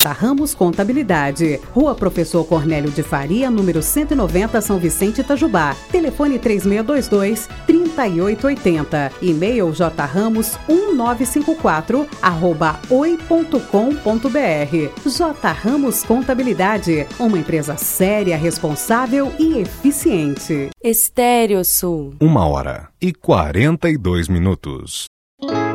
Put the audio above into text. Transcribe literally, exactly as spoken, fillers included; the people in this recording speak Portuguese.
J. Ramos Contabilidade, Rua Professor Cornélio de Faria, número cento e noventa, São Vicente, Itajubá. Telefone três seis dois dois, três oito oito zero. E-mail jramos um nove cinco quatro arroba oi ponto com ponto br. J. Ramos Contabilidade, uma empresa séria, responsável e eficiente. Estéreo Sul. Uma hora e quarenta e dois minutos.